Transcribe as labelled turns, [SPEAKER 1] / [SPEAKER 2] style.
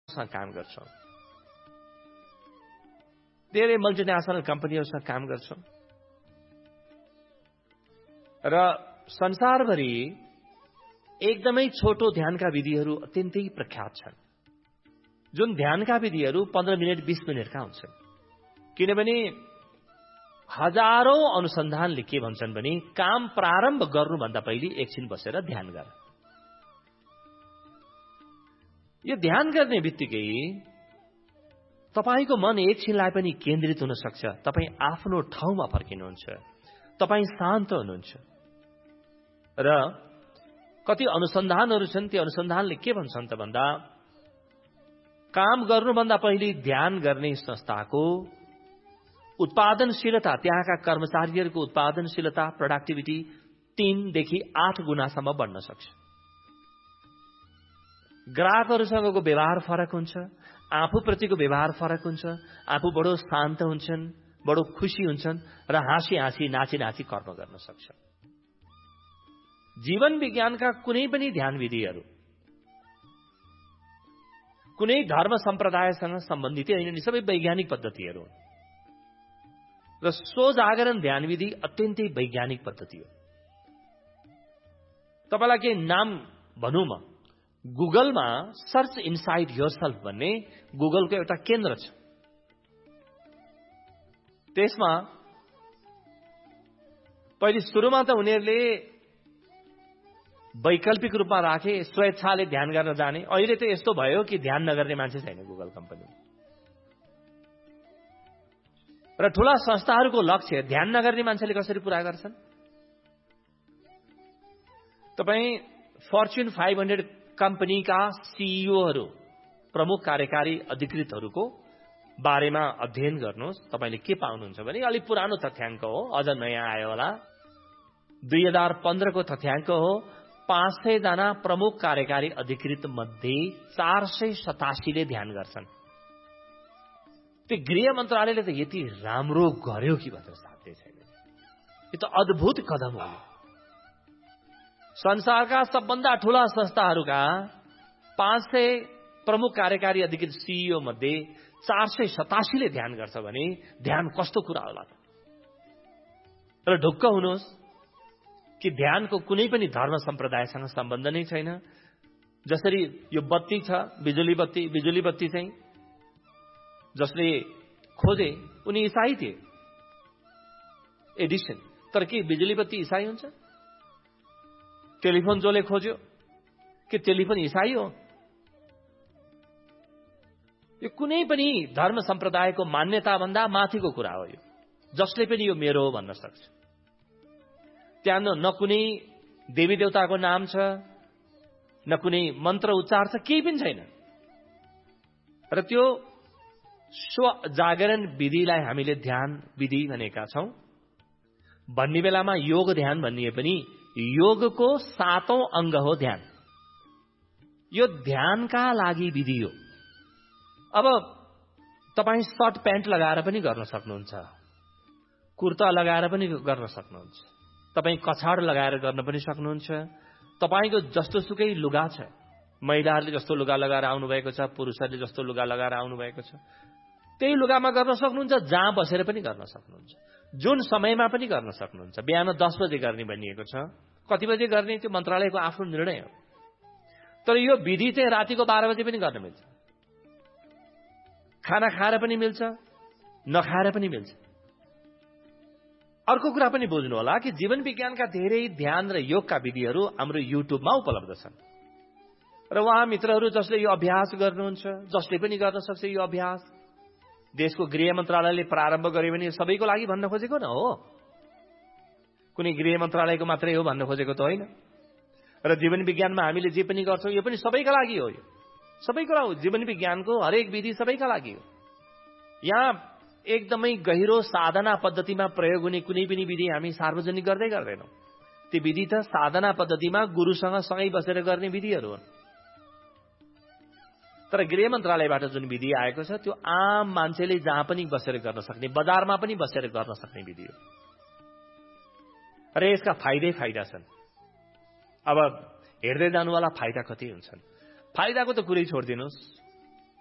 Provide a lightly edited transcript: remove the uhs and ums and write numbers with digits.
[SPEAKER 1] काम गर्छौं, धेरै मल्टिनेसनल कम्पनीहरूसँग काम गर्छौं र संसारभरि एकदमै छोटो ध्यानका विधिहरू अत्यन्तै प्रख्यात छन्, जुन ध्यानका विधिहरू 15 मिनट 20 मिनटका हुन्छन्। किनभने हजारौं अनुसन्धानले के भन्छन् भने काम प्रारम्भ गर्नुभन्दा पहिले एकछिन बसेर ध्यान गर। यो ध्यान गर्ने बित्तिकै तपाईको मन एकछिनलाई पनि केन्द्रित हुन सक्छ, तपाई आफ्नो ठाउँमा फर्किनुहुन्छ, तपाई शान्त हुनुहुन्छ। र कति अनुसन्धानहरू छन्, ती अनुसन्धानले के भन्छन् त भन्दा काम गर्नुभन्दा पहिले ध्यान गर्ने संस्थाको उत्पादनशीलता, त्यहाँका कर्मचारीहरूको उत्पादनशीलता, प्रोडक्टिभिटी 3 देखि 8 गुणासम्म बढ्न सक्छ। ग्राहकहरूसँगको व्यवहार फरक हुन्छ, आफूप्रतिको व्यवहार फरक हुन्छ, आफू बडो शान्त हुन्छन्, बडो खुशी हुन्छन् र हाँसी हाँसी नाची नाची कर्म गर्न सक्छ। जीवन विज्ञानका कुनै पनि ध्यान विधिहरू कुनै धर्म सम्प्रदायसँग सम्बन्धित होइन, सबै वैज्ञानिक पद्धतिहरू हुन् र स्वजागरण ध्यान विधि अत्यन्तै वैज्ञानिक पद्धति हो। तपाईलाई के नाम भनौं म, गुगलमा सर्च इनसाइड योरसेल्फ भन्ने गुगलको एउटा केन्द्र छ। त्यसमा पहिले सुरुमा त उनीहरूले वैकल्पिक रूपमा राखे स्वेच्छाले ध्यान गर्न जाने। अहिले त यस्तो भयो कि ध्यान नगर्ने मान्छे छैन गुगल कम्पनी र ठूला संस्थाहरूको लक्ष्य ध्यान नगर्ने मान्छेले कसरी पूरा गर्छन्। तपाई फर्च्युन 500 कम्पनीका सीईओहरू, प्रमुख कार्यकारी अधिकृतहरूको बारेमा अध्ययन गर्नुहोस्। तपाईले के पाउनुहुन्छ भने अलि पुरानो तथ्याङ्क हो, अझ नयाँ आयो होला, 2015 को तथ्याङ्क हो। 500 जना प्रमुख कार्यकारी अधिकृत मध्ये 487 ले ध्यान गर्छन्। त्यो गृह मन्त्रालयले त यति राम्रो गर्यो कि भनेर साध्य छैन। यो त अद्भुत कदम हो। संसारका सबभन्दा ठूला संस्थाहरूका 500 प्रमुख कार्यकारी अधिकृत सीईओ मध्ये 487 ले ध्यान गर्छ भने ध्यान कस्तो कुरा होला त। र ढुक्क हुनुहोस् कि ध्यानको कुनै पनि धर्म सम्प्रदायसँग सम्बन्ध नै छैन। जसरी यो बत्ती छ, बिजुली बत्ती चाहिँ जसले खोजे उनी ईसाई थिए, एडिसन। तर के बिजुली बत्ती ईसाई हुन्छ? टेलिफोन जसले खोज्यो के टेलिफोन ईसाई हो? यो कुनै पनि धर्म सम्प्रदायको मान्यता भन्दा माथिको कुरा हो। यो जसले पनि यो मेरो हो भन्न सक्छ। त्यहाँ न कुनै देवी देवताको नाम छ, न कुनै मन्त्र उच्चार छ, केही पनि छैन। र त्यो स्व जागरण विधिलाई हामीले ध्यान विधि भनेका छौं। भन्ने बेलामा योग ध्यान भनिए पनि योगको 7औं अंग हो ध्यान। यो ध्यानका लागि विधि हो। अब तपाई सर्ट प्यान्ट लगाएर पनि गर्न सक्नुहुन्छ, कुर्ता लगाएर पनि गर्न सक्नुहुन्छ, तपाई कछाड लगाएर गर्न पनि सक्नुहुन्छ। तपाईको जस्तो सुकै लुगा छ, महिलाहरूले जस्तो लुगा लगाएर आउनु भएको छ, पुरुषहरूले जस्तो लुगा लगाएर आउनु भएको छ, त्यही लुगामा गर्न सक्नुहुन्छ। जहाँ बसेर पनि गर्न सक्नुहुन्छ, जुन समयमा पनि गर्न सक्नुहुन्छ। बिहान 10 बजे गर्ने भनिएको छ, कति बजे गर्ने त्यो मन्त्रालयको आफ्नो निर्णय हो। तर यो विधि चाहिँ रातिको 12 बजे पनि गर्न मिल्छ, खाना खाएर पनि मिल्छ, नखाएर पनि मिल्छ। अर्को कुरा पनि बुझ्नु होला कि जीवन विज्ञानका धेरै ध्यान र योगका विधिहरू हाम्रो युट्युबमा उपलब्ध छन्। र उहाँ मित्रहरू जसले यो अभ्यास गर्नुहुन्छ, जसले पनि गर्न सक्छ यो अभ्यास। देशको गृह मन्त्रालयले प्रारम्भ गर्यो भने सबैको लागि भन्न खोजेको न हो, कुनै गृह मन्त्रालयको मात्रै हो भन्न खोजेको त होइन। र जीवन विज्ञानमा हामीले जे पनि गर्छौं यो पनि सबैका लागि हो। यो सबैको लागि हो। जीवन विज्ञानको हरेक विधि सबैका लागि हो। यहाँ एकदमै गहिरो साधना पद्धतिमा प्रयोग हुने कुनै पनि विधि हामी सार्वजनिक गर्दैनौं। ती विधि त साधना पद्धतिमा गुरुसँग सँगै बसेर गर्ने विधिहरू हुन्। तर गृह मन्त्रालयबाट जुन विधि आएको छ त्यो आम मान्छेले जहाँ पनि बसेर गर्न सक्ने, बजारमा पनि बसेर गर्न सक्ने विधि हो। र यसका फाइदा छन्। अब हेर्दै जानुवाला फाइदा कति हुन्छन्। फाइदाको त कुरै छोडिदिनुहोस्,